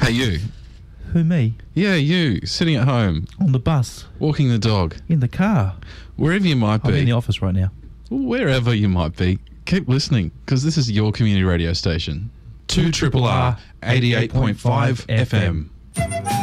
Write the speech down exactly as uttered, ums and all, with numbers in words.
Hey, you. Who, me? Yeah, you. Sitting at home. On the bus. Walking the dog. In the car. Wherever you might be. I'm in the office right now. Wherever you might be. Keep listening, because this is your community radio station. two R R R eighty-eight point five F M.